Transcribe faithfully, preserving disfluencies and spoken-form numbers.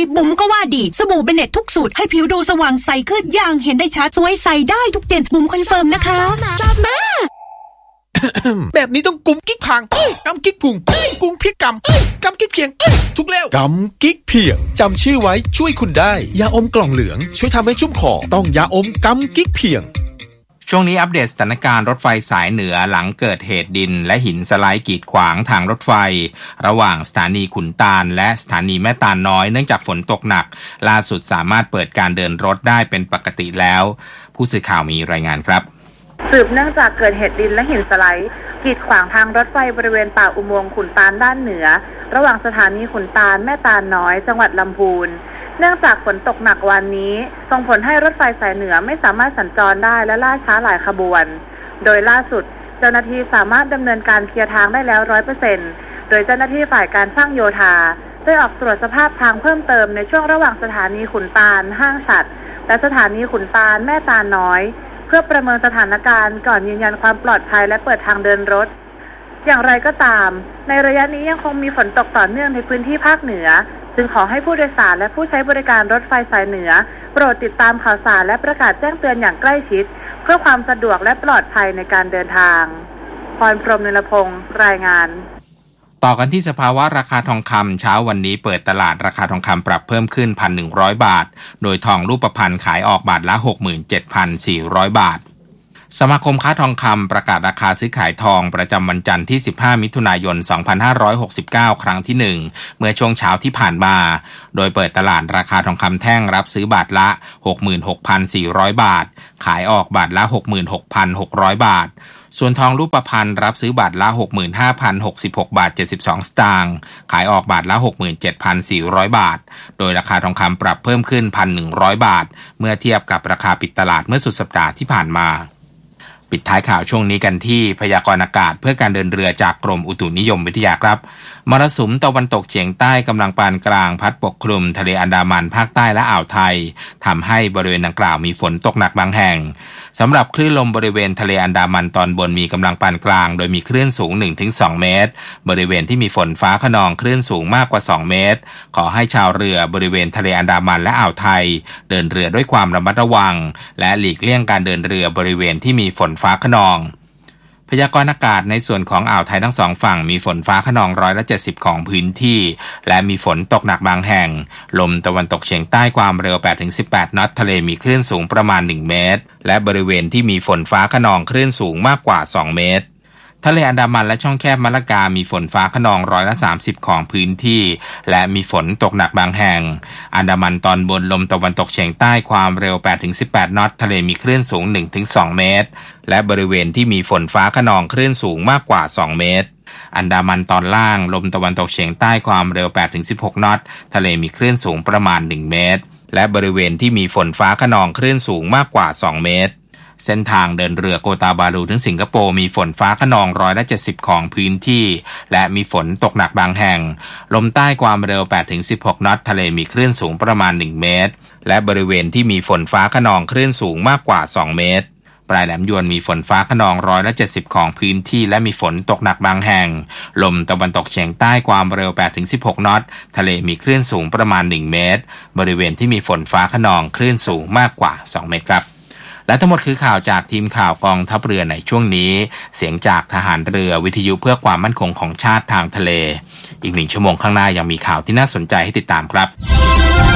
บุ๋มก็ว่าดีสบู่เบเน็ตทุกสูตรให้ผิวดูสว่างใสขึ้นอย่างเห็นได้ชัดสวยใสได้ทุกเย็นบุ๋มคอนเฟิร์มนะคะชอบมากแบบนี้ต้องกุมกิ๊กพังกำกิ๊กพุงกุมพริกกำกำกิ๊กเพียงทุกแล้วกำกิ๊กเพียงจำชื่อไว้ช่วยคุณได้ยาอมกล่องเหลืองช่วยทำให้ชุ่มคอต้องยาอมกำกิ๊กเพียงช่วงนี้อัปเดตสถานการณ์รถไฟสายเหนือหลังเกิดเหตุดินและหินสไลด์กีดขวางทางรถไฟระหว่างสถานีขุนตาลและสถานีแม่ตาลน้อยเนื่องจากฝนตกหนักล่าสุดสามารถเปิดการเดินรถได้เป็นปกติแล้วผู้สื่อข่าวมีรายงานครับสืบเนื่องจากเกิดเหตุดินและหินสไลด์กีดขวางทางรถไฟบริเวณปากอุโมงค์ขุนตาลด้านเหนือระหว่างสถานีขุนตาลแม่ตาลน้อยจังหวัดลำพูนเนื่องจากฝนตกหนักวันนี้ส่งผลให้รถไฟสายเหนือไม่สามารถสัญจรได้และล่าช้าหลายขบวนโดยล่าสุดเจ้าหน้าที่สามารถดำเนินการเคลียร์ทางได้แล้ว ร้อยเปอร์เซ็นต์ โดยเจ้าหน้าที่ฝ่ายการสร้างโยธาได้ออกตรวจสภาพทางเพิ่มเติมในช่วงระหว่างสถานีขุนตาลห้างฉัตรและสถานีขุนตาลแม่ตาลน้อยเพื่อประเมินสถานการณ์ก่อนยืนยันความปลอดภัยและเปิดทางเดินรถอย่างไรก็ตามในระยะนี้ยังคงมีฝนตกต่อเนื่องในพื้นที่ภาคเหนือจึงขอให้ผู้โดยสารและผู้ใช้บริการรถไฟสายเหนือโปรดติดตามข่าวสารและประกาศแจ้งเตือนอย่างใกล้ชิดเพื่อความสะดวกและปลอดภัยในการเดินทางพรพรหม นิลพงษ์รายงานต่อกันที่สภาวะราคาทองคำเช้าวันนี้เปิดตลาดราคาทองคำปรับเพิ่มขึ้น หนึ่งพันหนึ่งร้อย บาทโดยทองรูปพรรณขายออกบาทละ หกหมื่นเจ็ดพันสี่ร้อย บาทสมาคมค้าทองคำประกาศราคาซื้อขายทองประจำวันจันทร์ที่สิบห้ามิถุนายนสองพันห้าร้อยหกสิบเก้าครั้งที่หนึ่งเมื่อช่วงเช้าที่ผ่านมาโดยเปิดตลาดราคาทองคำแท่งรับซื้อบาทละ หกหมื่นหกพันสี่ร้อย บาทขายออกบาทละ หกหมื่นหกพันหกร้อย บาทส่วนทองรูปพรรณรับซื้อบาทละ หกหมื่นห้าพันหกสิบหก บาทเจ็ดสิบสองสตางค์ขายออกบาทละ หกหมื่นเจ็ดพันสี่ร้อย บาทโดยราคาทองคำปรับเพิ่มขึ้น หนึ่งพันหนึ่งร้อย บาทเมื่อเทียบกับราคาปิดตลาดเมื่อสุดสัปดาห์ที่ผ่านมาปิดท้ายข่าวช่วงนี้กันที่พยากรณ์อากาศเพื่อการเดินเรือจากกรมอุตุนิยมวิทยาครับมรสุมตะวันตกเฉียงใต้กำลังปานกลางพัดปกคลุมทะเลอันดามันภาคใต้และอ่าวไทยทำให้บริเวณดังกล่าวมีฝนตกหนักบางแห่งสำหรับคลื่นลมบริเวณทะเลอันดามันตอนบนมีกำลังปานกลางโดยมีคลื่นสูง หนึ่งถึงสอง เมตรบริเวณที่มีฝนฟ้าคะนองคลื่นสูงมากกว่าสองเมตรขอให้ชาวเรือบริเวณทะเลอันดามันและอ่าวไทยเดินเรือด้วยความระมัดระวังและหลีกเลี่ยงการเดินเรือบริเวณที่มีฝนฟ้าคะนองพยากรณ์อากาศในส่วนของอ่าวไทยทั้งสองฝั่งมีฝนฟ้าคะนองร้อยละเจ็ดสิบของพื้นที่และมีฝนตกหนักบางแห่งลมตะวันตกเฉียงใต้ความเร็ว แปดถึงสิบแปด นอตทะเลมีคลื่นสูงประมาณหนึ่งเมตรและบริเวณที่มีฝนฟ้าคะนองคลื่นสูงมากกว่าสองเมตรทะเลอันดามันและช่องแคบมะละกามีฝนฟ้าคะนองร้อยละสามสิบของพื้นที่และมีฝนตกหนักบางแห่งอันดามันตอนบนลมตะวันตกเฉียงใต้ความเร็ว แปดถึงสิบแปด นอตทะเลมีคลื่นสูง หนึ่งถึงสอง เมตรและบริเวณที่มีฝนฟ้าคะนองคลื่นสูงมากกว่าสองเมตรอันดามันตอนล่างลมตะวันตกเฉียงใต้ความเร็ว แปดถึงสิบหก นอตทะเลมีคลื่นสูงประมาณหนึ่งเมตรและบริเวณที่มีฝนฟ้าคะนองคลื่นสูงมากกว่าสองเมตรเส้นทางเดินเรือโกตาบาลูถึงสิงคโปร์มีฝนฟ้าคะนองร้อยละเจ็ดสิบของพื้นที่และมีฝนตกหนักบางแห่งลมใต้ความเร็ว แปดถึงสิบหก นอตทะเลมีคลื่นสูงประมาณหนึ่งเมตรและบริเวณที่มีฝนฟ้าคะนองคลื่นสูงมากกว่าสองเมตรปลายแหลมยวนมีฝนฟ้าคะนองร้อยละเจ็ดสิบของพื้นที่และมีฝนตกหนักบางแห่งลมตะวันตกเฉียงใต้ความเร็ว แปดถึงสิบหก นอตทะเลมีคลื่นสูงประมาณหนึ่งเมตรบริเวณที่มีฝนฟ้าคะนองคลื่นสูงมากกว่าสองเมตรครับและทั้งหมดคือข่าวจากทีมข่าวกองทัพเรือในช่วงนี้เสียงจากทหารเรือวิทยุเพื่อความมั่นคงของชาติทางทะเลอีกหนึ่งชั่วโมงข้างหน้ายังมีข่าวที่น่าสนใจให้ติดตามครับ